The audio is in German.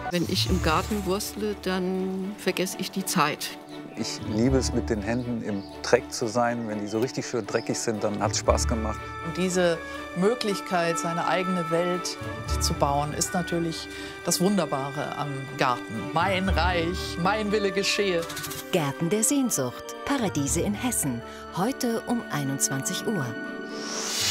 Wenn ich im Garten wurstle, dann vergesse ich die Zeit. Ich liebe es, mit den Händen im Dreck zu sein. Wenn die so richtig schön dreckig sind, dann hat es Spaß gemacht. Und diese Möglichkeit, seine eigene Welt zu bauen, ist natürlich das Wunderbare am Garten. Mein Reich, mein Wille geschehe. Gärten der Sehnsucht, Paradiese in Hessen, heute um 21 Uhr.